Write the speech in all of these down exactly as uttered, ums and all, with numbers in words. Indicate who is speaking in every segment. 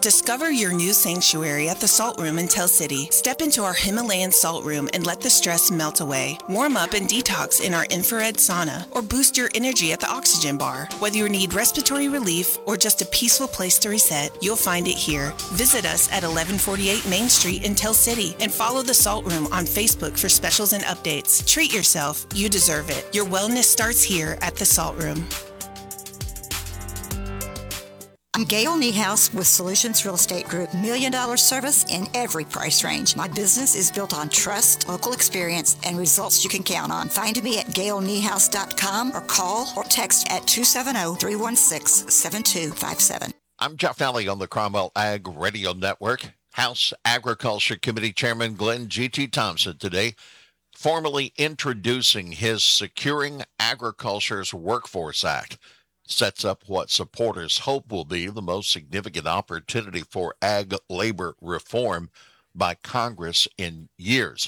Speaker 1: Discover your new sanctuary at the Salt Room in Tell City. Step into our Himalayan Salt Room and let the stress melt away. Warm up and detox in our infrared sauna or boost your energy at the Oxygen Bar. Whether you need respiratory relief or just a peaceful place to reset, you'll find it here. Visit us at eleven forty-eight Main Street in Tell City and follow the Salt Room on Facebook for specials and updates. Treat yourself. You deserve it. Your wellness starts here at the Salt Room.
Speaker 2: I'm Gail Niehaus with Solutions Real Estate Group. Million dollar service in every price range. My business is built on trust, local experience, and results you can count on. Find me at gail niehaus dot com or call or text at two seven zero, three one six, seven two five seven.
Speaker 3: I'm Jeff Nally on the Cromwell Ag Radio Network. House Agriculture Committee Chairman Glenn G T. Thompson today formally introducing his Securing Agriculture's Workforce Act. Sets up what supporters hope will be the most significant opportunity for ag labor reform by Congress in years.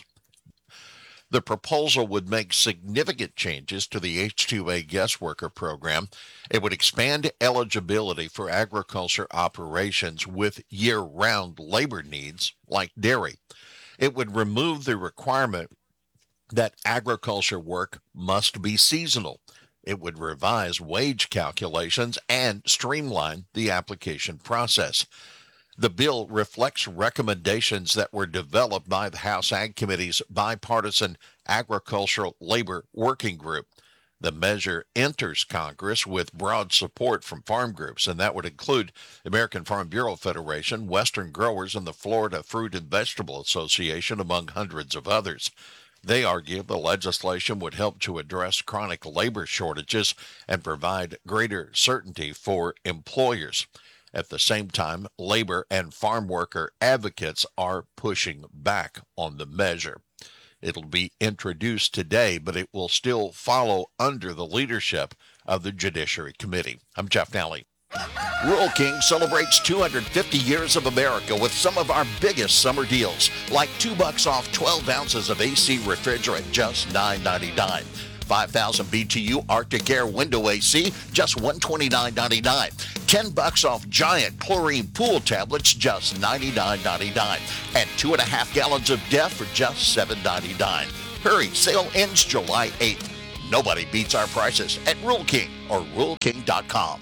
Speaker 3: The proposal would make significant changes to the H two A guest worker program. It would expand eligibility for agriculture operations with year-round labor needs like dairy. It would remove the requirement that agriculture work must be seasonal. It would revise wage calculations and streamline the application process. The bill reflects recommendations that were developed by the House Ag Committee's bipartisan Agricultural Labor Working Group. The measure enters Congress with broad support from farm groups, and that would include the American Farm Bureau Federation, Western Growers, and the Florida Fruit and Vegetable Association, among hundreds of others. They argue the legislation would help to address chronic labor shortages and provide greater certainty for employers. At the same time, labor and farm worker advocates are pushing back on the measure. It'll be introduced today, but it will still follow under the leadership of the Judiciary Committee. I'm Jeff Nally. Rural King celebrates two hundred fifty years of America with some of our biggest summer deals, like two bucks off twelve ounces of A C refrigerant, just nine ninety-nine. five thousand B T U Arctic Air window A C, just one twenty-nine ninety-nine. ten bucks off giant chlorine pool tablets, just ninety-nine ninety-nine. And two and a half gallons of Def for just seven ninety-nine. Hurry, sale ends July eighth. Nobody beats our prices at Rural King or rural king dot com.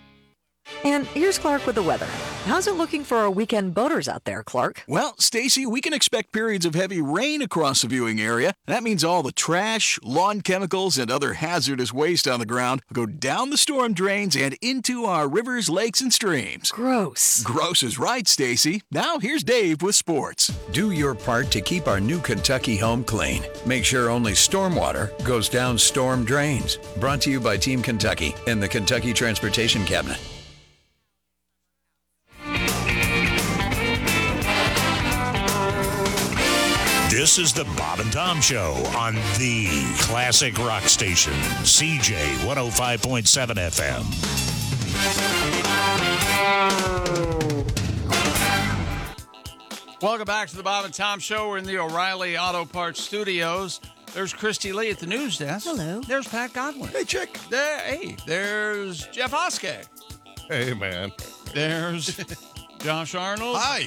Speaker 4: And here's Clark with the weather. How's it looking for our weekend boaters out there, Clark?
Speaker 5: Well, Stacy, we can expect periods of heavy rain across the viewing area. That means all the trash, lawn chemicals, and other hazardous waste on the ground will go down the storm drains and into our rivers, lakes, and streams.
Speaker 4: Gross.
Speaker 5: Gross is right, Stacy. Now here's Dave with sports.
Speaker 6: Do your part to keep our new Kentucky home clean. Make sure only stormwater goes down storm drains. Brought to you by Team Kentucky and the Kentucky Transportation Cabinet.
Speaker 7: This is the Bob and Tom Show on the classic rock station, C J one oh five point seven F M.
Speaker 8: Welcome back to the Bob and Tom Show. We're in the O'Reilly Auto Parts Studios. There's Christy Lee at the news desk.
Speaker 4: Hello.
Speaker 8: There's Pat Godwin.
Speaker 9: Hey, chick.
Speaker 8: There, hey, there's Jeff Oskey.
Speaker 9: Hey, man.
Speaker 8: There's Josh Arnold.
Speaker 9: Hi.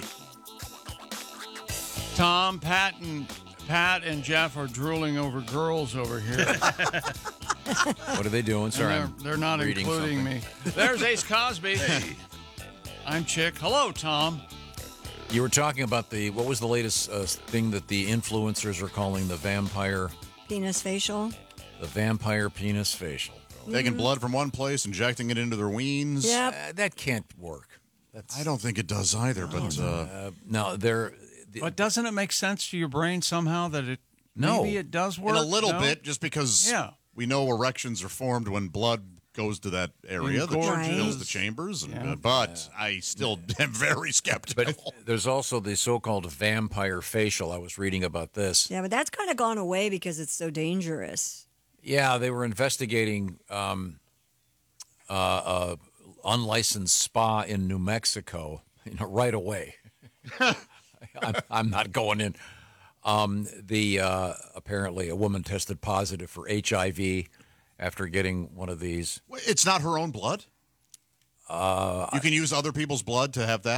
Speaker 8: Tom, Pat, and Pat and Jeff are drooling over girls over here.
Speaker 10: What are they doing? Sorry,
Speaker 8: they're,
Speaker 10: I'm
Speaker 8: they're not
Speaker 10: reading
Speaker 8: including
Speaker 10: something.
Speaker 8: me. There's Ace Cosby.
Speaker 9: Hey.
Speaker 8: I'm Chick. Hello, Tom.
Speaker 10: You were talking about the, what was the latest uh, thing that the influencers are calling the vampire?
Speaker 11: Penis facial.
Speaker 10: The vampire penis facial.
Speaker 9: Taking mm-hmm. blood from one place, injecting it into their weens.
Speaker 11: Yep.
Speaker 10: Uh, that can't work. That's,
Speaker 9: I don't think it does either,
Speaker 10: no,
Speaker 9: but...
Speaker 10: No,
Speaker 9: uh,
Speaker 10: uh, no they're...
Speaker 8: But doesn't it make sense to your brain somehow that it
Speaker 10: no.
Speaker 8: maybe it does work?
Speaker 9: In a little
Speaker 8: no?
Speaker 9: bit, just because
Speaker 8: yeah.
Speaker 9: we know erections are formed when blood goes to that area that fills the chambers. And,
Speaker 8: yeah.
Speaker 9: uh, but yeah. I still am very skeptical.
Speaker 10: But there's also the so-called vampire facial. I was reading about this.
Speaker 11: Yeah, but that's kind of gone away because it's so dangerous.
Speaker 10: Yeah, they were investigating um, uh, uh, unlicensed spa in New Mexico, you know, right away. I'm, I'm not going in. Um, the uh, apparently a woman tested positive for H I V after getting one of these.
Speaker 9: It's not her own blood?
Speaker 10: Uh,
Speaker 9: you can use other people's blood to have that?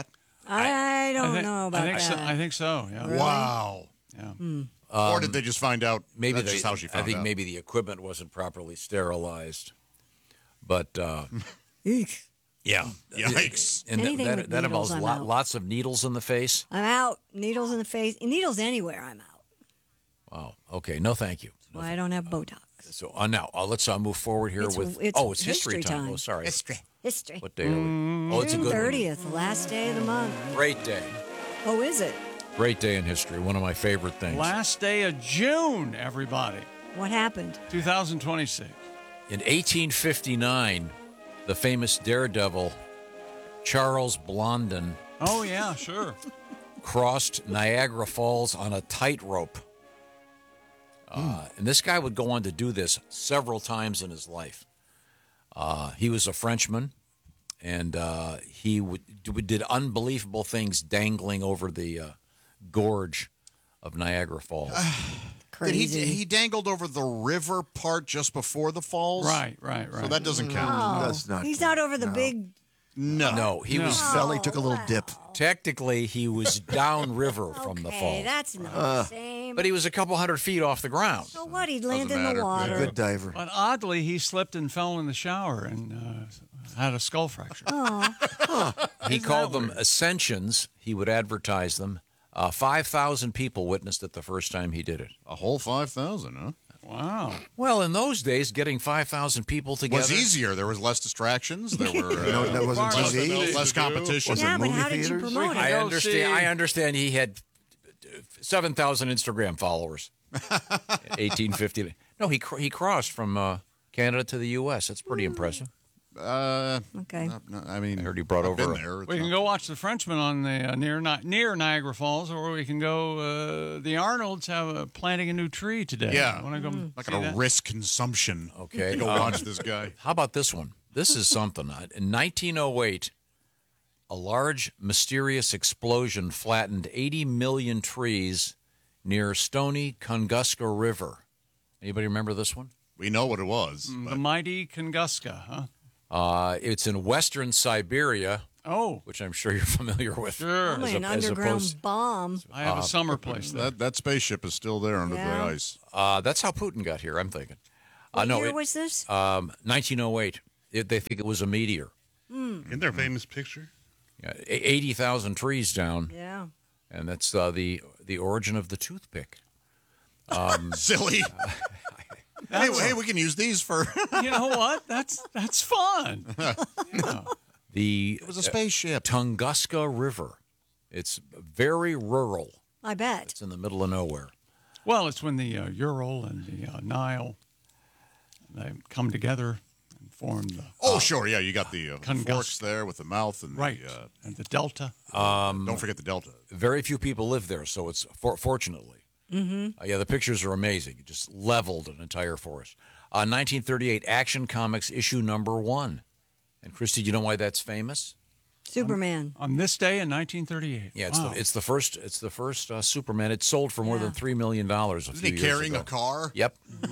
Speaker 11: I, I don't
Speaker 8: I think,
Speaker 11: know about
Speaker 8: I think
Speaker 11: that.
Speaker 8: So, I think so. Yeah.
Speaker 11: Really?
Speaker 9: Wow.
Speaker 8: Yeah.
Speaker 11: Hmm.
Speaker 10: Um,
Speaker 9: or did they just find out?
Speaker 10: Maybe
Speaker 9: That's
Speaker 10: they,
Speaker 9: just how she found
Speaker 10: I think
Speaker 9: out.
Speaker 10: maybe the equipment wasn't properly sterilized. But uh, yeah,
Speaker 9: Yikes!
Speaker 10: And
Speaker 11: Anything
Speaker 10: that,
Speaker 11: with
Speaker 10: that
Speaker 11: needles,
Speaker 10: involves
Speaker 11: I'm
Speaker 10: lot,
Speaker 11: out.
Speaker 10: lots of needles in the face.
Speaker 11: I'm out. Needles in the face. Needles anywhere, I'm out.
Speaker 10: Wow. Okay. No, thank you.
Speaker 11: Well, I don't have Botox.
Speaker 10: So uh, now uh, let's uh, move forward here
Speaker 11: It's-
Speaker 10: with.
Speaker 11: it's
Speaker 10: oh, it's history,
Speaker 11: history
Speaker 10: time.
Speaker 11: time.
Speaker 10: Oh, sorry.
Speaker 2: History.
Speaker 11: History.
Speaker 10: What day are we? Oh, it's a
Speaker 11: June
Speaker 10: good one.
Speaker 11: thirtieth, the last day of the month.
Speaker 10: Great day.
Speaker 11: Oh, is it?
Speaker 10: Great day in history. One of my favorite things.
Speaker 8: Last day of June, everybody.
Speaker 11: What happened?
Speaker 8: two thousand twenty-six.
Speaker 10: In eighteen fifty-nine, the famous daredevil Charles Blondin
Speaker 8: Oh, yeah, sure.
Speaker 10: crossed Niagara Falls on a tightrope. Uh, and this guy would go on to do this several times in his life. Uh, he was a Frenchman, and uh, he would, did unbelievable things dangling over the uh, gorge of Niagara Falls.
Speaker 9: Did he,
Speaker 11: Crazy.
Speaker 9: he dangled over the river part just before the falls?
Speaker 8: Right, right, right.
Speaker 9: So that doesn't count.
Speaker 11: Oh,
Speaker 12: That's not
Speaker 11: he's
Speaker 12: true.
Speaker 11: not over the
Speaker 12: No.
Speaker 11: big.
Speaker 9: No.
Speaker 10: No, he
Speaker 8: No.
Speaker 10: was
Speaker 11: Oh,
Speaker 12: Belly took a little dip.
Speaker 10: technically he was downriver from the
Speaker 11: Okay,
Speaker 10: falls,
Speaker 11: that's not
Speaker 12: Uh,
Speaker 11: the same.
Speaker 10: but he was a couple hundred feet off the ground.
Speaker 11: So what? He'd land
Speaker 9: Doesn't
Speaker 11: in the
Speaker 9: matter.
Speaker 11: water.
Speaker 12: Good diver.
Speaker 8: But oddly, he slipped and fell in the shower and uh, had a skull fracture.
Speaker 11: Oh,
Speaker 10: He called them ascensions. He would advertise them. Uh, five thousand people witnessed it the first time he did it.
Speaker 9: A whole five thousand, huh?
Speaker 8: Wow.
Speaker 10: Well, in those days, getting five thousand people together
Speaker 9: Was easier. There was less distractions. There were uh,
Speaker 12: No, that wasn't
Speaker 9: less,
Speaker 12: T V.
Speaker 9: less competition.
Speaker 12: Was it
Speaker 11: yeah, but
Speaker 12: movie
Speaker 11: how did you
Speaker 12: theaters?
Speaker 11: promote it?
Speaker 10: I
Speaker 8: go
Speaker 10: understand.
Speaker 8: see-
Speaker 10: I understand he had seven thousand Instagram followers. eighteen fifty. No, he cr- he crossed from uh, Canada to the U S. That's pretty impressive.
Speaker 9: Uh,
Speaker 11: Okay.
Speaker 9: not- not- I mean,
Speaker 10: I heard he brought
Speaker 9: I've
Speaker 10: over
Speaker 9: been
Speaker 10: a-
Speaker 9: there. It's
Speaker 8: We can
Speaker 9: not-
Speaker 8: go watch the Frenchman on the uh, near Ni- near Niagara Falls, or we can go. Uh, the Arnolds have a planting a new tree today.
Speaker 9: Yeah.
Speaker 8: Want to go?
Speaker 9: Not
Speaker 8: see
Speaker 9: going to
Speaker 8: that?
Speaker 9: risk consumption.
Speaker 10: Okay,
Speaker 9: to go
Speaker 10: um,
Speaker 9: watch this guy.
Speaker 10: How about this one? This is something. Uh, In nineteen oh eight, a large, mysterious explosion flattened eighty million trees near Stony Tunguska River. Anybody remember this one?
Speaker 9: We know what it was.
Speaker 8: The mighty Tunguska, huh?
Speaker 10: Uh, it's in western Siberia,
Speaker 8: Oh,
Speaker 10: which I'm sure you're familiar with.
Speaker 8: sure.
Speaker 11: Probably
Speaker 10: As
Speaker 11: an
Speaker 10: a- as
Speaker 11: underground
Speaker 10: opposed-
Speaker 11: bomb.
Speaker 8: I have a summer place there.
Speaker 9: That that spaceship is still there under
Speaker 11: Yeah.
Speaker 9: the ice.
Speaker 10: Uh, that's how Putin got here, I'm thinking. Uh,
Speaker 11: What
Speaker 10: no,
Speaker 11: year
Speaker 10: it-
Speaker 11: was this?
Speaker 10: um, nineteen oh eight. It, they think it was a meteor.
Speaker 13: Isn't there a famous picture?
Speaker 10: Yeah, a- eighty thousand trees down,
Speaker 11: Yeah.
Speaker 10: and that's uh, the the origin of the toothpick.
Speaker 9: Silly. hey, hey, we can use these for.
Speaker 8: You know what? That's that's fun.
Speaker 10: The
Speaker 9: It was a spaceship.
Speaker 10: Tunguska River. It's very rural.
Speaker 11: I bet.
Speaker 10: It's in the middle of nowhere.
Speaker 8: Well, it's when the uh, Ural and the uh, Nile they come together and form the
Speaker 9: Oh, sure. Yeah, you got the uh,
Speaker 8: Tunguska.
Speaker 9: forks there with the mouth and
Speaker 8: right
Speaker 9: the. Uh,
Speaker 8: and the delta.
Speaker 9: don't forget the delta.
Speaker 10: Very few people live there, so it's for, fortunately. Mm-hmm. Uh, yeah, the pictures are amazing. It just leveled an entire forest. Uh, nineteen thirty-eight, Action Comics issue number one. And Christy, do you know why that's famous?
Speaker 11: Superman.
Speaker 8: On this day in nineteen thirty-eight.
Speaker 10: Yeah, it's
Speaker 8: Wow.
Speaker 10: the it's the first it's the first uh, Superman. It sold for more
Speaker 11: Yeah.
Speaker 10: than three million dollars.
Speaker 9: Isn't he carrying a car?
Speaker 10: Yep.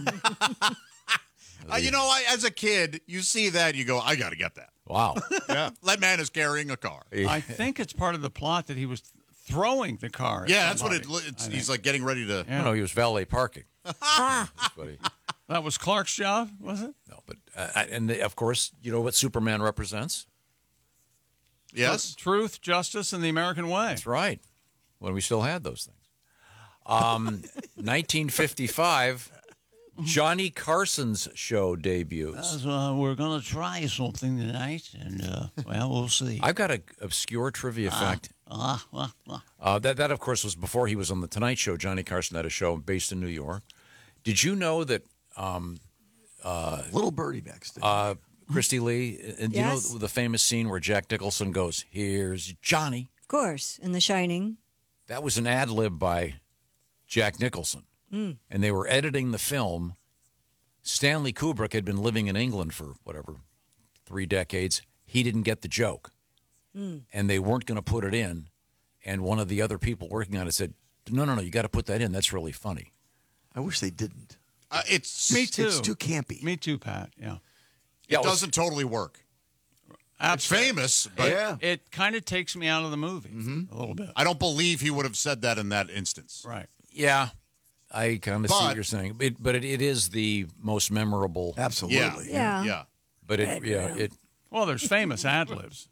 Speaker 9: Uh, you know, I, as a kid, you see that, you go, I got to get that.
Speaker 10: Wow.
Speaker 9: Yeah. That man is carrying a car.
Speaker 8: I think it's part of the plot that he was throwing the car. at
Speaker 9: Yeah, that's what
Speaker 8: somebody,
Speaker 9: it. It's,
Speaker 8: I
Speaker 9: he's
Speaker 8: think.
Speaker 9: like getting ready to.
Speaker 8: Yeah.
Speaker 10: No, he was valet parking.
Speaker 11: Ah.
Speaker 10: That's what he-
Speaker 8: That was Clark's job, was it?
Speaker 10: no, but uh, I- and the, of course, you know what Superman represents?
Speaker 9: Yes.
Speaker 8: Truth, justice, and the American way.
Speaker 10: That's right. When we still had those things. Um, nineteen fifty-five, Johnny Carson's show debuts.
Speaker 8: Uh, we're going to try something tonight, and, uh, well, we'll see.
Speaker 10: I've got an obscure trivia fact.
Speaker 8: Uh, uh, uh.
Speaker 10: Uh, that, that, of course, was before he was on The Tonight Show. Johnny Carson had a show based in New York. Did you know that um,
Speaker 12: Little birdie backstage.
Speaker 10: uh, Christy Lee, and
Speaker 11: Yes.
Speaker 10: you know the famous scene where Jack Nicholson goes, "Here's Johnny."
Speaker 11: Of course, in The Shining.
Speaker 10: That was an ad lib by Jack Nicholson.
Speaker 11: Mm.
Speaker 10: And they were editing the film. Stanley Kubrick had been living in England for whatever, three decades. He didn't get the joke.
Speaker 11: Mm.
Speaker 10: And they weren't going to put it in. And one of the other people working on it said, no, no, no, you got to put that in. That's really funny.
Speaker 12: I wish they didn't.
Speaker 9: Uh, it's
Speaker 8: Me too.
Speaker 12: It's too campy.
Speaker 8: Me too, Pat. Yeah.
Speaker 9: It doesn't totally work. It's famous, but
Speaker 8: it, it kind of takes me out of the movie
Speaker 9: Mm-hmm.
Speaker 8: a little bit.
Speaker 9: I don't believe he would have said that in that instance.
Speaker 8: Right.
Speaker 10: Yeah, I kind of see
Speaker 9: But-
Speaker 10: what you're saying. It, but it, it is the most memorable.
Speaker 12: Absolutely.
Speaker 11: Yeah.
Speaker 9: Yeah.
Speaker 10: But it, yeah, it.
Speaker 8: Well, there's famous ad libs.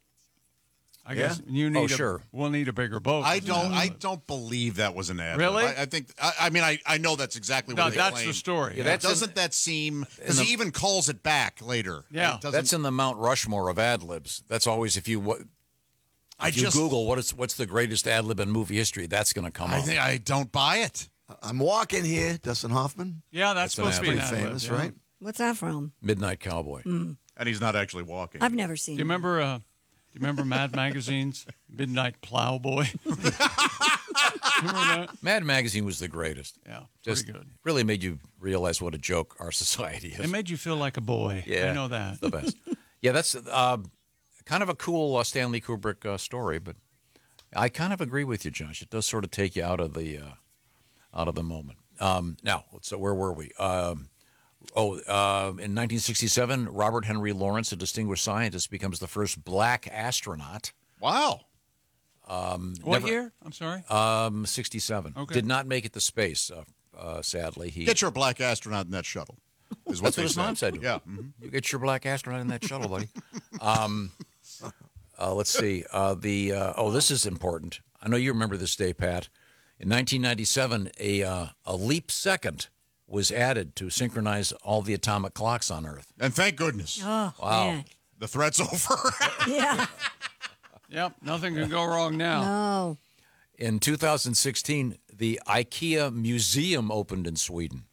Speaker 8: I guess you need.
Speaker 10: Oh,
Speaker 8: a,
Speaker 10: sure.
Speaker 8: We'll need a bigger boat.
Speaker 9: I
Speaker 8: for
Speaker 9: don't.
Speaker 8: an
Speaker 9: I
Speaker 8: ad-lib.
Speaker 9: don't believe that was an ad.
Speaker 8: Really?
Speaker 9: I, I think. I, I mean, I, I know that's exactly
Speaker 8: No,
Speaker 9: what they
Speaker 8: that's
Speaker 9: claim.
Speaker 8: the story.
Speaker 10: Yeah,
Speaker 8: Yeah.
Speaker 10: that's
Speaker 9: Doesn't that seem? Because
Speaker 10: the-
Speaker 9: he even calls it back later.
Speaker 8: Yeah.
Speaker 9: It doesn't-
Speaker 10: That's in the Mount Rushmore of ad libs. That's always if you what.
Speaker 9: I
Speaker 10: If you
Speaker 9: just
Speaker 10: Google what is what's the greatest ad lib in movie history, that's going to come
Speaker 9: I
Speaker 10: up.
Speaker 9: think I don't buy it.
Speaker 12: I'm walking here, Dustin Hoffman.
Speaker 8: Yeah, that's,
Speaker 10: That's an
Speaker 8: supposed to be an
Speaker 10: ad-lib.
Speaker 8: ad-lib,
Speaker 12: Famous,
Speaker 8: yeah.
Speaker 12: right?
Speaker 11: What's that from?
Speaker 10: Midnight Cowboy.
Speaker 11: Mm.
Speaker 9: And he's not actually walking.
Speaker 11: I've never seen
Speaker 8: Do you
Speaker 11: it.
Speaker 8: remember? Uh, do you remember Mad Magazine's Midnight Plowboy? Remember that?
Speaker 10: Mad Magazine was the greatest.
Speaker 8: Yeah,
Speaker 10: Just
Speaker 8: pretty good.
Speaker 10: really made you realize what a joke our society is.
Speaker 8: It made you feel like a boy.
Speaker 10: Yeah,
Speaker 8: I know that.
Speaker 10: the best. Yeah, that's uh, kind of a cool uh, Stanley Kubrick uh, story, but I kind of agree with you, Josh. It does sort of take you out of the uh, out of the moment. Um, now, so where were we? Um, oh, uh, in nineteen sixty-seven, Robert Henry Lawrence, a distinguished scientist, becomes the first black astronaut.
Speaker 9: Wow.
Speaker 10: Um,
Speaker 8: What
Speaker 10: never-
Speaker 8: year? I'm sorry.
Speaker 10: Um, sixty-seven.
Speaker 8: Okay.
Speaker 10: Did not make it to space. Uh, uh, sadly, he
Speaker 9: Get your black astronaut in that shuttle. Is what
Speaker 10: That's
Speaker 9: they
Speaker 10: what his mom
Speaker 9: said.
Speaker 10: said.
Speaker 9: Yeah. mhm.
Speaker 10: You get your black astronaut in that shuttle, buddy. Um, uh, let's see. Uh, the uh, oh, this is important. I know you remember this day, Pat. In nineteen ninety-seven, a uh, a leap second was added to synchronize all the atomic clocks on Earth.
Speaker 9: And thank goodness.
Speaker 11: Oh,
Speaker 10: Wow.
Speaker 11: man.
Speaker 9: The threat's over.
Speaker 11: Yeah.
Speaker 8: Yep, nothing can go wrong now.
Speaker 11: No.
Speaker 10: In two thousand sixteen, the IKEA Museum opened in Sweden.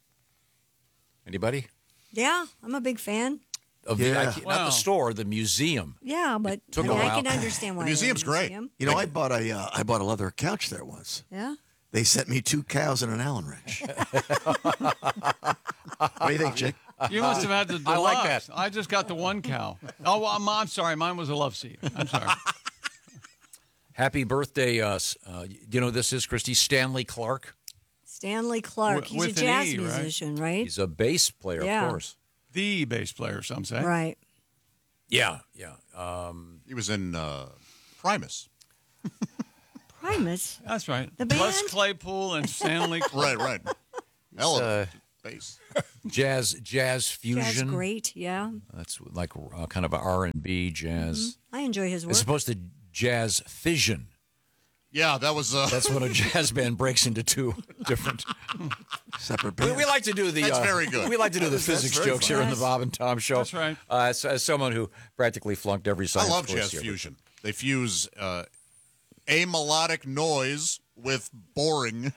Speaker 10: Anybody?
Speaker 11: Yeah, I'm a big fan.
Speaker 10: Of
Speaker 12: Yeah.
Speaker 10: the IKEA, not
Speaker 8: Wow.
Speaker 10: the store, the museum.
Speaker 11: Yeah, but I,
Speaker 10: took
Speaker 11: mean,
Speaker 10: a
Speaker 11: I
Speaker 10: while.
Speaker 11: can understand why.
Speaker 9: The museum's
Speaker 11: they're in a
Speaker 9: great.
Speaker 11: museum.
Speaker 12: You know, I bought a uh, I bought a leather couch there once.
Speaker 11: Yeah.
Speaker 12: They sent me two cows and an Allen wrench. What do you think, Jake?
Speaker 8: You must have had the deluxe.
Speaker 10: I like that.
Speaker 8: I just got the one cow. Oh, well, I'm, I'm sorry. Mine was a love seat. I'm sorry.
Speaker 10: Happy birthday, uh, s- uh, you know who this is, Christy? Stanley Clark.
Speaker 11: Stanley Clark.
Speaker 8: Wi-
Speaker 11: He's
Speaker 8: with
Speaker 11: a
Speaker 8: an
Speaker 11: jazz
Speaker 8: E, right?
Speaker 11: musician, right?
Speaker 10: He's a bass player,
Speaker 11: Yeah.
Speaker 10: of course.
Speaker 8: The bass player, some say.
Speaker 11: Right.
Speaker 10: Yeah, yeah. Um,
Speaker 9: He was in uh, Primus.
Speaker 11: Primus.
Speaker 8: That's right.
Speaker 11: The
Speaker 8: Les
Speaker 11: band?
Speaker 8: Claypool and Stanley.
Speaker 9: Right, right. Hell of
Speaker 10: uh,
Speaker 9: a bass.
Speaker 10: jazz, jazz fusion.
Speaker 11: Jazz great. Yeah.
Speaker 10: That's like uh, kind of a R and B jazz,
Speaker 11: I enjoy his work.
Speaker 10: as opposed to jazz fission.
Speaker 9: Yeah, that was. Uh,
Speaker 10: That's when a jazz band breaks into two different.
Speaker 12: Separate
Speaker 10: We,
Speaker 12: bands.
Speaker 10: we like to do the.
Speaker 9: That's
Speaker 10: uh,
Speaker 9: very good.
Speaker 10: We like to do the
Speaker 12: That's- that's
Speaker 10: physics
Speaker 12: very
Speaker 10: jokes
Speaker 12: fun.
Speaker 10: here on the Bob and Tom Show.
Speaker 8: That's right.
Speaker 10: Uh, as, as someone who practically flunked every
Speaker 9: I
Speaker 10: science
Speaker 9: love
Speaker 10: course
Speaker 9: jazz
Speaker 10: ever.
Speaker 9: fusion. They fuse uh, a melodic noise with boring.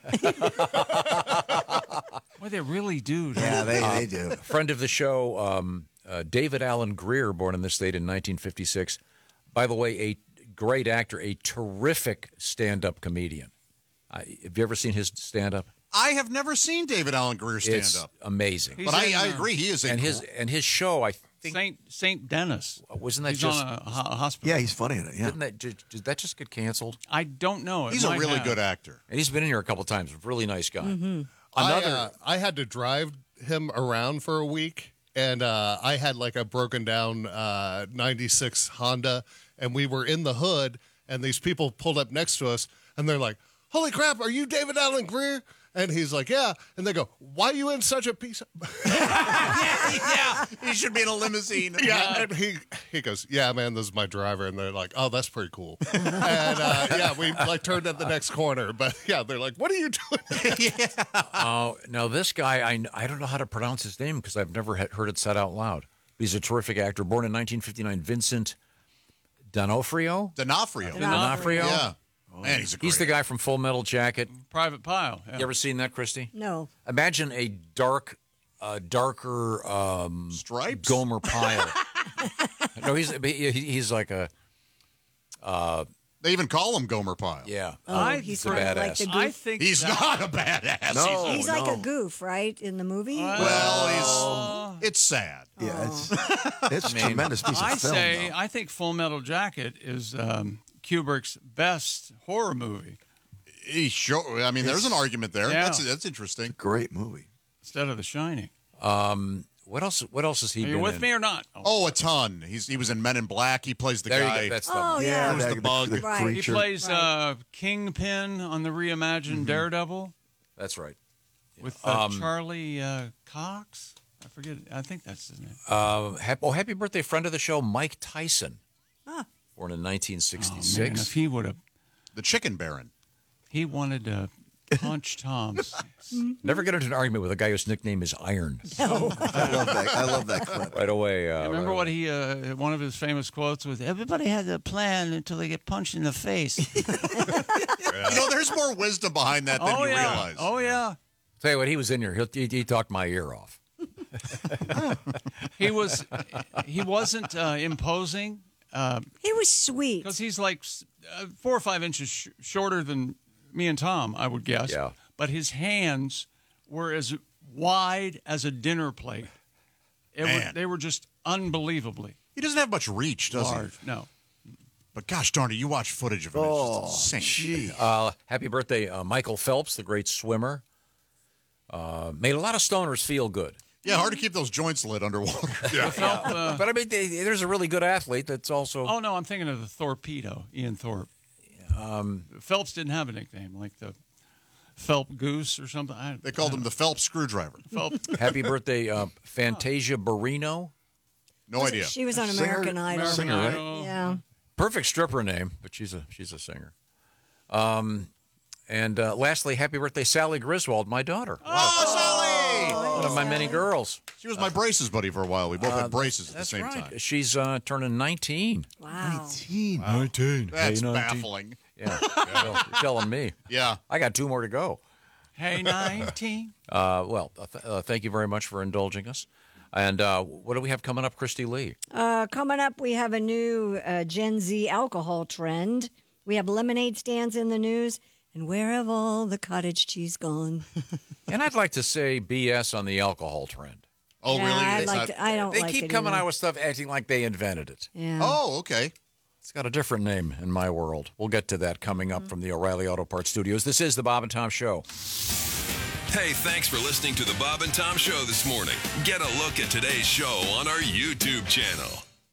Speaker 8: Well, they really do. don't
Speaker 12: Yeah, they,
Speaker 10: Uh,
Speaker 12: they do.
Speaker 10: Friend of the show, um, uh, David Allen Greer, born in this state in nineteen fifty-six. By the way, a great actor, a terrific stand-up comedian. I, have you ever seen his stand-up?
Speaker 9: I have never seen David Allen Greer stand
Speaker 10: It's
Speaker 9: up,
Speaker 10: amazing.
Speaker 8: He's
Speaker 9: but I,
Speaker 8: in,
Speaker 9: I
Speaker 8: uh,
Speaker 9: agree he is a
Speaker 10: and his
Speaker 9: gr-
Speaker 10: and his show, I think,
Speaker 8: Saint Saint Dennis.
Speaker 10: wasn't that
Speaker 8: He's
Speaker 10: just
Speaker 8: on a, ho- hospital.
Speaker 12: Yeah, he's funny in it. Yeah.
Speaker 10: didn't that did, did that just get canceled?
Speaker 8: I don't know. It
Speaker 9: he's a
Speaker 8: might
Speaker 9: really
Speaker 8: have.
Speaker 9: good actor.
Speaker 10: And he's been in here a couple times. Really nice guy.
Speaker 11: Mm-hmm.
Speaker 10: Another.
Speaker 14: I, uh, I had to drive him around for a week, and uh, I had like a broken down uh, ninety-six Honda, and we were in the hood, and these people pulled up next to us, and they're like, "Holy crap, are you David Allen Greer?" And he's like, "Yeah." And they go, "Why are you in such a piece of..."
Speaker 9: yeah, he should be in a limousine.
Speaker 14: Yeah, and he he goes, "Yeah, man, this is my driver." And they're like, "Oh, that's pretty cool." and uh, yeah, we like turned at the next corner, but yeah, they're like, "What are you doing?"
Speaker 9: yeah.
Speaker 10: Oh, now this guy, I, I don't know how to pronounce his name because I've never he- heard it said out loud. He's a terrific actor. Born in nineteen fifty-nine, Vincent D'Onofrio.
Speaker 9: D'Onofrio.
Speaker 10: D'Onofrio.
Speaker 9: Yeah. Man, he's a great
Speaker 10: He's the guy from Full Metal Jacket.
Speaker 8: Private Pile. Yeah.
Speaker 10: You ever seen that, Christy?
Speaker 11: No.
Speaker 10: Imagine a dark, uh, darker um,
Speaker 9: Stripes?
Speaker 10: Gomer Pyle. no, he's he- he's like a uh,
Speaker 9: They even call him Gomer Pyle.
Speaker 10: yeah.
Speaker 11: Oh,
Speaker 10: uh,
Speaker 11: he's
Speaker 10: a
Speaker 11: sort of
Speaker 10: badass.
Speaker 11: like the goof.
Speaker 8: I think
Speaker 9: He's
Speaker 8: that-
Speaker 9: not a badass.
Speaker 12: No.
Speaker 11: He's like
Speaker 12: no.
Speaker 11: a goof, right, in the movie?
Speaker 9: Well, he's. It's sad.
Speaker 12: Yeah, it's it's a
Speaker 10: mean,
Speaker 12: tremendous piece of
Speaker 8: I
Speaker 12: film.
Speaker 8: say
Speaker 12: though.
Speaker 8: I think Full Metal Jacket is um, Kubrick's best horror movie
Speaker 9: He sure. I mean, there's an argument there.
Speaker 8: Yeah.
Speaker 9: That's that's interesting.
Speaker 12: Great movie.
Speaker 8: instead of The Shining.
Speaker 10: Um, what else? What else has he
Speaker 8: Are
Speaker 10: been
Speaker 8: you with
Speaker 10: in?
Speaker 8: me or not?
Speaker 9: Oh, a ton. He's he was in Men in Black. He plays the
Speaker 10: There you
Speaker 9: guy.
Speaker 10: go. That's the
Speaker 11: Oh, yeah.
Speaker 9: Who's the,
Speaker 12: the-
Speaker 9: bug?
Speaker 12: the
Speaker 11: Right.
Speaker 8: He
Speaker 12: creature.
Speaker 8: plays
Speaker 11: Right.
Speaker 8: uh, Kingpin on the reimagined Daredevil
Speaker 10: That's right.
Speaker 8: with uh,
Speaker 10: Um,
Speaker 8: Charlie uh, Cox. I forget. I think that's his name.
Speaker 10: Uh, hap- oh, happy birthday, friend of the show, Mike Tyson.
Speaker 11: Ah.
Speaker 10: Born in nineteen
Speaker 8: Oh, man,
Speaker 10: sixty-six.
Speaker 8: if he would have,
Speaker 9: The Chicken Baron.
Speaker 8: he wanted to punch Tom's.
Speaker 10: Never get into an argument with a guy whose nickname is Iron.
Speaker 12: I love that. I love that clip.
Speaker 10: Right away. Uh,
Speaker 8: Remember
Speaker 10: right
Speaker 8: what
Speaker 10: away.
Speaker 8: he? Uh, one of his famous quotes was, "Everybody has a plan until they get punched in the face."
Speaker 9: You know, there's more wisdom behind that than
Speaker 8: oh
Speaker 9: you
Speaker 8: yeah.
Speaker 9: realize.
Speaker 8: Oh yeah.
Speaker 10: Tell you what, he was in here. He'll, he, he talked my ear off.
Speaker 8: He was. He wasn't uh, imposing. Uh,
Speaker 11: He was sweet.
Speaker 8: Because he's like uh, four or five inches sh- shorter than me and Tom, I would guess.
Speaker 10: Yeah.
Speaker 8: But his hands were as wide as a dinner plate. It were,
Speaker 9: Man.
Speaker 8: they were just unbelievably
Speaker 9: He doesn't have much reach, does
Speaker 8: large.
Speaker 9: he?
Speaker 8: No.
Speaker 9: But gosh darn it, you watch footage of him.
Speaker 12: Oh,
Speaker 9: it's just insane.
Speaker 10: Uh, happy birthday, uh, Michael Phelps, the great swimmer. Uh, made a lot of stoners feel good.
Speaker 9: Yeah, hard to keep those joints lit underwater. Yeah.
Speaker 8: Phelps, uh,
Speaker 10: But I mean, they, there's a really good athlete that's also.
Speaker 8: oh, no, I'm thinking of the Torpedo, Ian Thorpe.
Speaker 10: Um,
Speaker 8: Phelps didn't have a nickname, like the Phelp Goose or something. I,
Speaker 9: They called him the Phelps Screwdriver.
Speaker 8: Phelps.
Speaker 10: happy birthday, uh, Fantasia Barrino.
Speaker 9: No
Speaker 11: Was-
Speaker 9: idea.
Speaker 11: She was on
Speaker 12: Singer-
Speaker 11: American Idol.
Speaker 8: American
Speaker 12: Singer, right?
Speaker 8: Idol.
Speaker 11: Yeah.
Speaker 10: Perfect stripper name, but she's a she's a singer. Um, and uh, lastly, happy birthday, Sally Griswold, my daughter.
Speaker 9: Oh, Sally!
Speaker 10: One of my many girls.
Speaker 9: She was my braces buddy for a while. We both
Speaker 10: Uh,
Speaker 9: had braces at the
Speaker 10: That's
Speaker 9: same
Speaker 10: right.
Speaker 9: time.
Speaker 10: She's uh, turning nineteen.
Speaker 11: Wow.
Speaker 10: nineteen.
Speaker 9: That's baffling.
Speaker 10: Yeah, well, you're telling me.
Speaker 9: Yeah.
Speaker 10: I got two more to go.
Speaker 8: Hey, nineteen.
Speaker 10: Uh, well, uh, th- uh, thank you very much for indulging us. And uh, what do we have coming up, Christy Lee?
Speaker 11: Uh, coming up, we have a new uh, Gen Z alcohol trend. We have lemonade stands in the news. And where have all the cottage cheese gone?
Speaker 10: And I'd like to say B S on the alcohol trend.
Speaker 9: Oh,
Speaker 11: Yeah,
Speaker 9: really?
Speaker 11: I
Speaker 9: It's
Speaker 11: like
Speaker 9: not-
Speaker 11: to- I don't
Speaker 10: They
Speaker 11: like
Speaker 10: keep
Speaker 11: it
Speaker 10: coming
Speaker 11: either.
Speaker 10: out with stuff acting like they invented it.
Speaker 11: Yeah.
Speaker 9: Oh, okay.
Speaker 10: It's got a different name in my world. We'll get to that coming up from the O'Reilly Auto Parts Studios. This is the Bob and Tom Show.
Speaker 15: Hey, thanks for listening to the Bob and Tom Show this morning. Get a look at today's show on our YouTube channel.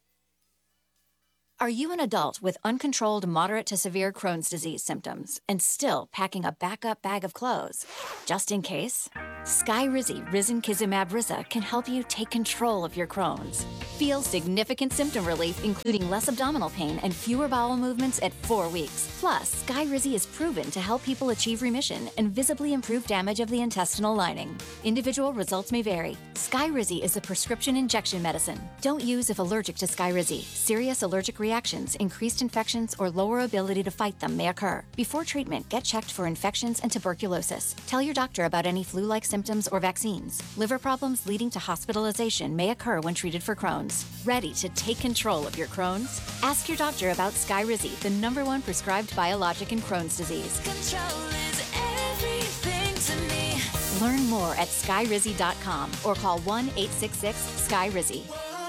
Speaker 16: Are you an adult with uncontrolled moderate to severe Crohn's disease symptoms and still packing a backup bag of clothes? Just in case? Skyrizi Risankizumab Riza can help you take control of your Crohn's. Feel significant symptom relief, including less abdominal pain and fewer bowel movements at four weeks. Plus, Skyrizi is proven to help people achieve remission and visibly improve damage of the intestinal lining. Individual results may vary. Skyrizi is a prescription injection medicine. Don't use if allergic to Skyrizi. Serious allergic reactions, increased infections, or lower ability to fight them may occur. Before treatment, get checked for infections and tuberculosis. Tell your doctor about any flu-like symptoms or vaccines. Liver problems leading to hospitalization may occur when treated for Crohn's. Ready to take control of your Crohn's? Ask your doctor about Skyrizi, the number one prescribed biologic in Crohn's disease.
Speaker 17: Control is everything to me.
Speaker 16: Learn more at skyrizi dot com or call one eight six six Sky Rizzy.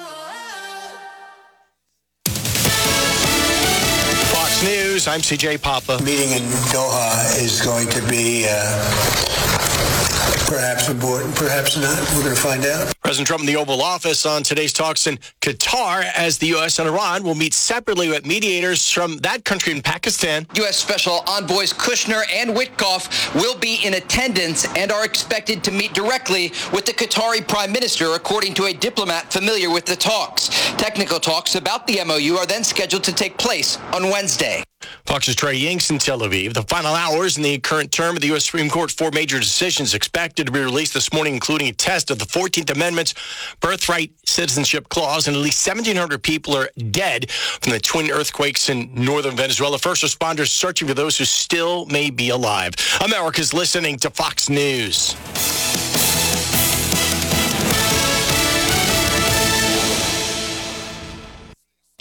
Speaker 18: Fox News, I'm C J Papa.
Speaker 19: Meeting in Doha is going to be uh, perhaps important, perhaps not. We're going to find out.
Speaker 18: President Trump in the Oval Office on today's talks in Qatar as the U S and Iran will meet separately with mediators from that country in Pakistan.
Speaker 20: U S Special Envoys Kushner and Witkoff will be in attendance and are expected to meet directly with the Qatari Prime Minister, according to a diplomat familiar with the talks. Technical talks about the M O U are then scheduled to take place on Wednesday.
Speaker 18: Fox's Trey Yanks in Tel Aviv. The final hours in the current term of the U S Supreme Court, four major decisions expected to be released this morning, including a test of the fourteenth Amendment's birthright citizenship clause, and at least seventeen hundred people are dead from the twin earthquakes in northern Venezuela. First responders searching for those who still may be alive. America's listening to Fox News.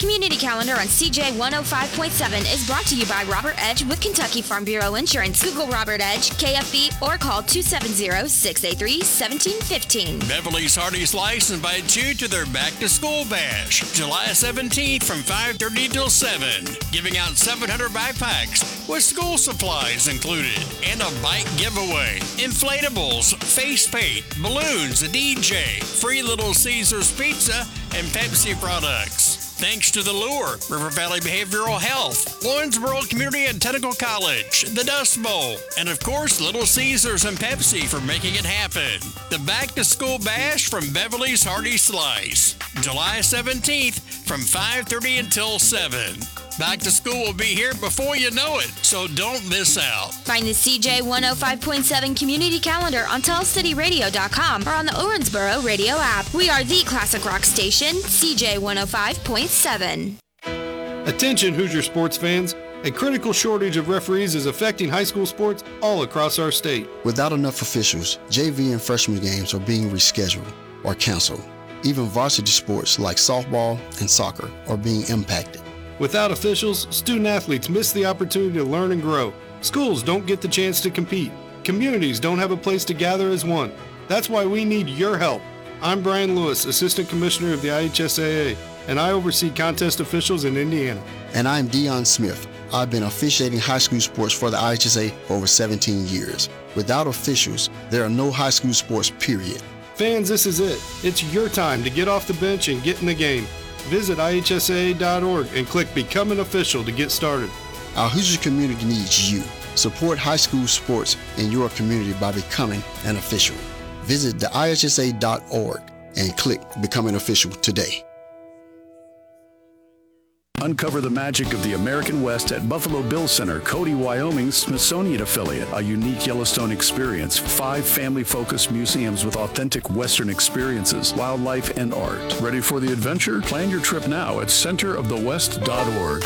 Speaker 21: Community Calendar on C J one oh five point seven is brought to you by Robert Edge with Kentucky Farm Bureau Insurance. Google Robert Edge, K F B, or call two seven zero, six eight three, one seven one five.
Speaker 22: Beverly's Hardy Slice invites you to their back-to-school bash, July seventeenth from five thirty till seven. Giving out seven hundred backpacks with school supplies included and a bike giveaway. Inflatables, face paint, balloons, a D J, free Little Caesars pizza, and Pepsi products. Thanks to The Lure, River Valley Behavioral Health, Lawrenceburg Community and Technical College, the Dust Bowl, and of course Little Caesars and Pepsi for making it happen. The Back to School Bash from Beverly's Hardy Slice, July seventeenth from five thirty until seven. Back to school will be here before you know it, so don't miss out.
Speaker 21: Find the C J one oh five point seven Community Calendar on tell city radio dot com or on the Owensboro radio app. We are the classic rock station, C J one oh five point seven.
Speaker 23: Attention Hoosier sports fans. A critical shortage of referees is affecting high school sports all across our state.
Speaker 24: Without enough officials, J V and freshman games are being rescheduled or canceled. Even varsity sports like softball and soccer are being impacted.
Speaker 23: Without officials, student athletes miss the opportunity to learn and grow. Schools don't get the chance to compete. Communities don't have a place to gather as one. That's why we need your help. I'm Brian Lewis, Assistant Commissioner of the I H S A A, and I oversee contest officials in Indiana.
Speaker 24: And I'm Dion Smith. I've been officiating high school sports for the I H S A for over seventeen years. Without officials, there are no high school sports, period.
Speaker 23: Fans, this is it. It's your time to get off the bench and get in the game. Visit I H S A A dot org and click Become an Official to get started.
Speaker 24: Our Hoosier community needs you. Support high school sports in your community by becoming an official. Visit the I H S A dot org and click Become an Official today.
Speaker 25: Uncover the magic of the American West at Buffalo Bill Center, Cody, Wyoming's Smithsonian affiliate. A unique Yellowstone experience. Five family-focused museums with authentic Western experiences, wildlife, and art. Ready for the adventure? Plan your trip now at center of the west dot org.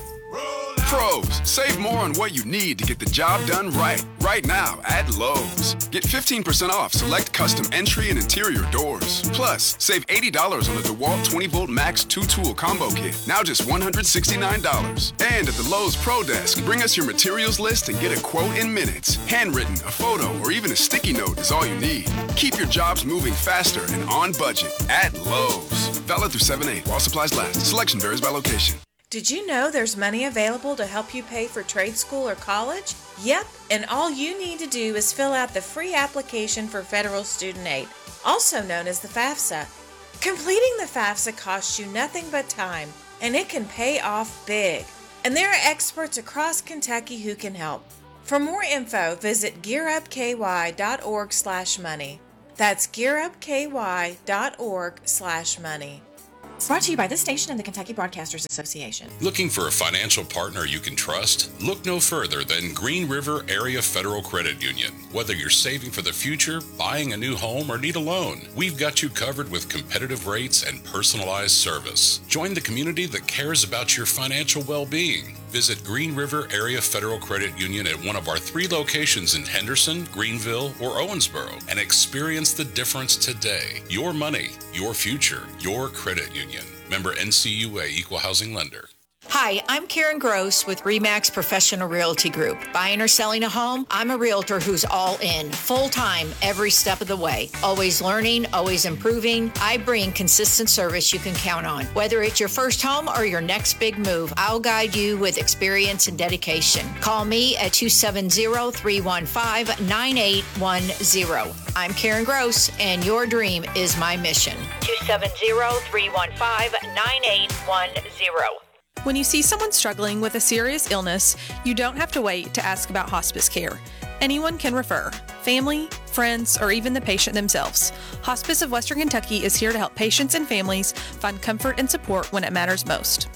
Speaker 26: Pros, save more on what you need to get the job done right. Right now at Lowe's. Get fifteen percent off select custom entry and interior doors. Plus, save eighty dollars on the DeWalt twenty volt Max two tool combo kit. Now just one hundred sixty-nine dollars. And at the Lowe's Pro Desk, bring us your materials list and get a quote in minutes. Handwritten, a photo, or even a sticky note is all you need. Keep your jobs moving faster and on budget at Lowe's. Valid through seven eight while supplies last. Selection varies by location.
Speaker 27: Did you know there's money available to help you pay for trade school or college? Yep, and all you need to do is fill out the free application for federal student aid, also known as the FAFSA. Completing the FAFSA costs you nothing but time, and it can pay off big. And there are experts across Kentucky who can help. For more info, visit gear up k y dot org slash money. That's gear up k y dot org slash money. Brought to you by this station and the Kentucky Broadcasters Association.
Speaker 28: Looking for a financial partner you can trust? Look no further than Green River Area Federal Credit Union. Whether you're saving for the future, buying a new home, or need a loan, we've got you covered with competitive rates and personalized service. Join the community that cares about your financial well-being. Visit Green River Area Federal Credit Union at one of our three locations in Henderson, Greenville, or Owensboro and experience the difference today. Your money, your future, your credit union. Member N C U A Equal Housing Lender.
Speaker 29: Hi, I'm Karen Gross with RE/MAX Professional Realty Group. Buying or selling a home? I'm a realtor who's all in, full-time, every step of the way. Always learning, always improving. I bring consistent service you can count on. Whether it's your first home or your next big move, I'll guide you with experience and dedication. Call me at two seven zero, three one five, nine eight one zero. I'm Karen Gross, and your dream is my mission. two seven zero, three one five, nine eight one zero.
Speaker 30: When you see someone struggling with a serious illness, you don't have to wait to ask about hospice care. Anyone can refer, family, friends, or even the patient themselves. Hospice of Western Kentucky is here to help patients and families find comfort and support when it matters most.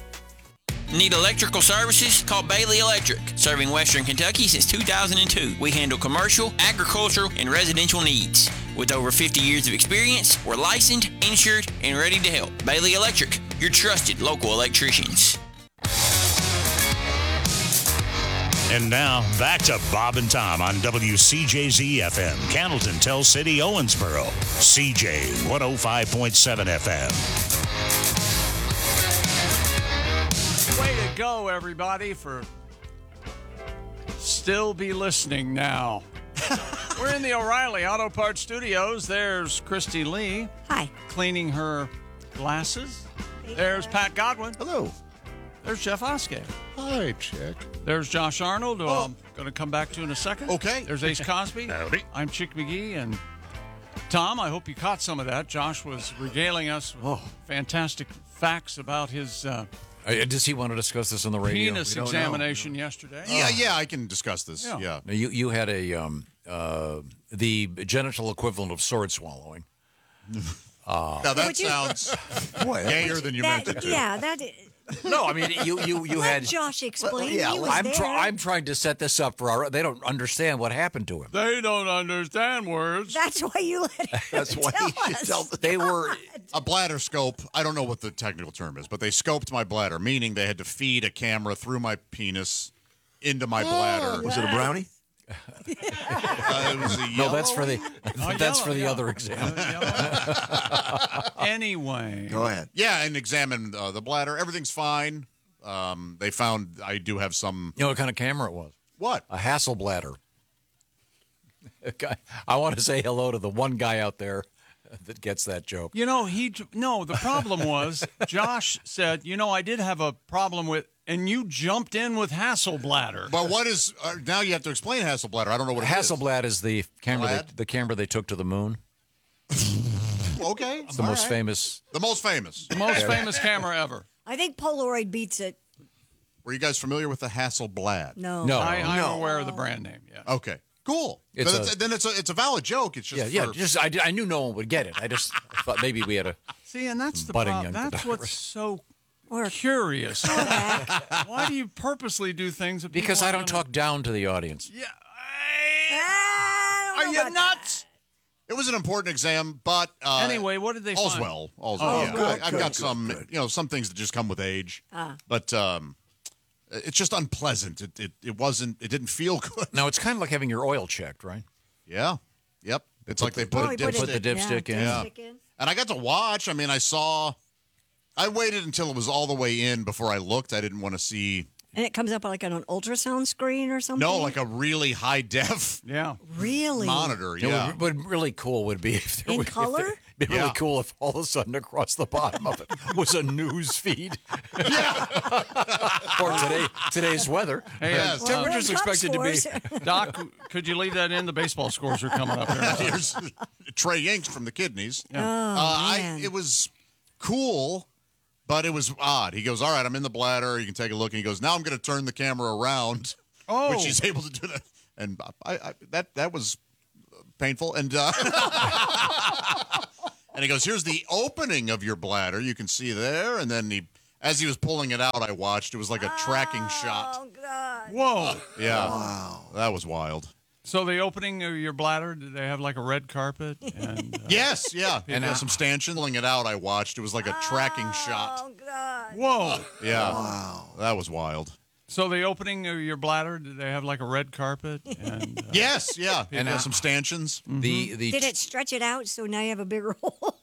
Speaker 31: Need electrical services? Call Bailey Electric. Serving Western Kentucky since two thousand two. We handle commercial, agricultural, and residential needs. With over fifty years of experience, we're licensed, insured, and ready to help. Bailey Electric, your trusted local electricians.
Speaker 7: And now, back to Bob and Tom on W C J Z F M, Candleton, Tell City, Owensboro, C J one oh five point seven F M.
Speaker 22: go, everybody, for Still Be Listening Now. We're in the O'Reilly Auto Parts Studios. There's Christy Lee.
Speaker 1: Hi.
Speaker 22: Cleaning her glasses. There's Pat Godwin.
Speaker 2: Hello.
Speaker 22: There's Jeff Oskey.
Speaker 2: Hi, Chick.
Speaker 22: There's Josh Arnold, who oh. I'm going to come back to in a second.
Speaker 9: Okay.
Speaker 22: There's Ace Cosby.
Speaker 2: Howdy.
Speaker 22: I'm Chick McGee, and Tom, I hope you caught some of that. Josh was regaling us with oh. fantastic facts about his uh,
Speaker 10: uh, does he want to discuss this on the radio?
Speaker 22: penis examination yesterday.
Speaker 9: Yeah, yeah, I can discuss this. Yeah. yeah.
Speaker 10: Now, you, you had a um, uh, the genital equivalent of sword swallowing.
Speaker 9: Uh, now, that sounds gayer than you
Speaker 1: that,
Speaker 9: meant it to.
Speaker 1: Yeah, that...
Speaker 10: No, I mean you you you
Speaker 1: Let
Speaker 10: had
Speaker 1: Josh explain.
Speaker 10: Well, yeah,
Speaker 1: he was
Speaker 10: I'm
Speaker 1: there.
Speaker 10: try, I'm trying to set this up for our. They don't understand what happened to him.
Speaker 22: They don't understand words.
Speaker 1: That's why you let him
Speaker 10: That's why
Speaker 1: tell
Speaker 10: he should
Speaker 1: us.
Speaker 10: tell. They were
Speaker 9: a bladder scope. I don't know what the technical term is, but they scoped my bladder, meaning they had to feed a camera through my penis into my bladder.
Speaker 2: Was it a brownie?
Speaker 9: Uh, it was a
Speaker 10: no, that's for the
Speaker 22: Oh,
Speaker 10: that's
Speaker 22: yellow,
Speaker 10: for the
Speaker 22: yeah.
Speaker 10: other exam.
Speaker 22: Anyway,
Speaker 2: Go ahead.
Speaker 9: Yeah, and examined uh, the bladder. Everything's fine. Um, they found I do have some.
Speaker 10: You know what kind of camera it was?
Speaker 9: What?
Speaker 10: A Hasselbladder. I want to say hello to the one guy out there that gets that joke.
Speaker 22: You know, he no. The problem was Josh said, "You know, I did have a problem with," and you jumped in with Hasselbladder.
Speaker 9: But what is uh, now? You have to explain Hasselbladder. I don't know what it is.
Speaker 10: Hasselblad is the camera. They,
Speaker 9: Blad?
Speaker 10: the camera they took to the moon.
Speaker 9: Okay,
Speaker 10: It's the
Speaker 9: all
Speaker 10: most
Speaker 9: right.
Speaker 10: famous.
Speaker 9: The most famous.
Speaker 22: The most famous camera ever.
Speaker 1: I think Polaroid beats it.
Speaker 9: Were you guys familiar with the Hasselblad?
Speaker 1: No.
Speaker 10: No,
Speaker 22: I, I'm
Speaker 10: no.
Speaker 22: aware of the brand name. Yeah.
Speaker 9: Okay, cool.
Speaker 10: It's
Speaker 9: But
Speaker 10: a-
Speaker 9: it's, then it's a it's a valid joke. It's just
Speaker 10: Yeah, yeah.
Speaker 9: for-
Speaker 10: Just I, I knew no one would get it. I just thought maybe we had a.
Speaker 22: See, and that's the
Speaker 10: Budding
Speaker 22: problem.
Speaker 10: young
Speaker 22: That's
Speaker 10: photographer.
Speaker 22: what's so
Speaker 1: Or
Speaker 22: curious. Why do you purposely do things that
Speaker 10: Because
Speaker 22: people
Speaker 10: I don't
Speaker 22: aren't
Speaker 10: talk down to the audience.
Speaker 22: Yeah.
Speaker 1: Ah, I
Speaker 22: Are
Speaker 1: don't know
Speaker 22: you
Speaker 1: about
Speaker 22: nuts?
Speaker 9: It was an important exam, but uh,
Speaker 22: Anyway, what did they
Speaker 9: all's
Speaker 22: find?
Speaker 9: well. All's
Speaker 22: Oh,
Speaker 9: well. Yeah.
Speaker 22: good,
Speaker 9: I, I've
Speaker 22: good,
Speaker 9: got
Speaker 22: good,
Speaker 9: some,
Speaker 22: good.
Speaker 9: you know, some things that just come with age.
Speaker 1: Ah.
Speaker 9: But um, it's just unpleasant. It, it it wasn't. It didn't feel good.
Speaker 10: Now it's kind of like having your oil checked, right?
Speaker 9: Yeah. Yep. It's like they
Speaker 10: the-
Speaker 9: put
Speaker 1: Oh,
Speaker 9: a
Speaker 1: he put
Speaker 9: dipstick.
Speaker 10: Put the dipstick in.
Speaker 9: Yeah.
Speaker 1: Dipstick in.
Speaker 9: And I got to watch. I mean, I saw. I waited until it was all the way in before I looked. I didn't want to see.
Speaker 1: And it comes up like on an ultrasound screen or something?
Speaker 9: No, like a really high def
Speaker 22: Yeah.
Speaker 1: Really?
Speaker 9: monitor.
Speaker 10: You know,
Speaker 9: Yeah.
Speaker 10: what would really cool would be if there
Speaker 1: In
Speaker 10: would, if
Speaker 1: color?
Speaker 10: there- It'd be really
Speaker 9: Yeah.
Speaker 10: cool if all of a sudden across the bottom of it was a news feed. or today today's weather.
Speaker 22: Hey,
Speaker 9: Yes.
Speaker 22: uh,
Speaker 10: Temperatures
Speaker 1: World Cup
Speaker 10: expected to be.
Speaker 1: scores.
Speaker 22: Doc, could you leave that in? The baseball scores are coming up here.
Speaker 9: Here's Trey Yanks from the Kidneys.
Speaker 1: Oh,
Speaker 9: Uh, I,
Speaker 1: man.
Speaker 9: it was cool, but it was odd. He goes, all right, I'm in the bladder. You can take a look. And he goes, now I'm going to turn the camera around,
Speaker 22: Oh.
Speaker 9: which he's able to do that. And I, I, that that was painful. And uh, and he goes, here's the opening of your bladder. You can see there. And then he, as he was pulling it out, I watched. It was like a tracking shot.
Speaker 1: Oh, God.
Speaker 22: Whoa.
Speaker 9: Yeah. Wow. That was wild.
Speaker 22: So the opening of your bladder, did they have like a red carpet? And uh,
Speaker 9: Yes, yeah. And uh, some stanchion. Pulling it out, I watched. It was like a tracking shot.
Speaker 1: Oh, God.
Speaker 22: whoa.
Speaker 9: Yeah. Wow. That was wild.
Speaker 22: So the opening of your bladder, did they have like a red carpet? And uh,
Speaker 9: Yes, yeah. And
Speaker 10: And,
Speaker 9: uh,
Speaker 10: uh,
Speaker 9: some stanchions.
Speaker 10: The the
Speaker 1: Did it stretch it out so now you have a bigger hole?